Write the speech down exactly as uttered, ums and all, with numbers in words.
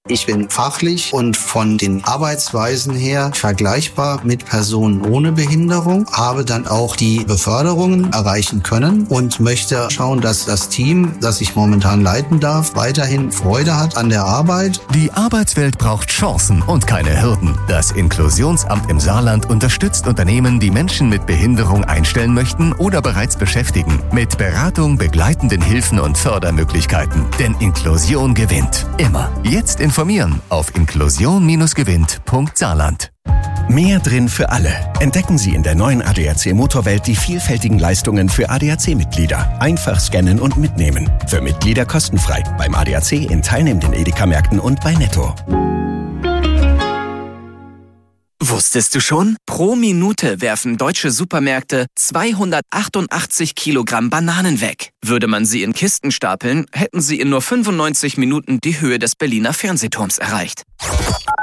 Ich bin fachlich und von den Arbeitsweisen her vergleichbar mit Personen ohne Behinderung, habe dann auch die Beförderungen erreichen können und möchte schauen, dass das Team, das ich momentan leiten darf, weiterhin Freude hat an der Arbeit. Die Arbeitswelt braucht Chancen und keine Hürden. Das Inklusionsamt im Saarland unterstützt Unternehmen, die Menschen mit Behinderung einstellen möchten oder bereits beschäftigen, mit Beratung, begleitenden Hilfen und Fördermöglichkeiten. Denn Inklusion gewinnt. Immer. Jetzt informieren auf inklusion gewinnt punkt saarland. Mehr drin für alle. Entdecken Sie in der neuen A D A C Motorwelt die vielfältigen Leistungen für A D A C-Mitglieder. Einfach scannen und mitnehmen. Für Mitglieder kostenfrei. Beim A D A C in teilnehmenden Edeka-Märkten und bei Netto. Wusstest du schon? Pro Minute werfen deutsche Supermärkte zweihundertachtundachtzig Kilogramm Bananen weg. Würde man sie in Kisten stapeln, hätten sie in nur fünfundneunzig Minuten die Höhe des Berliner Fernsehturms erreicht.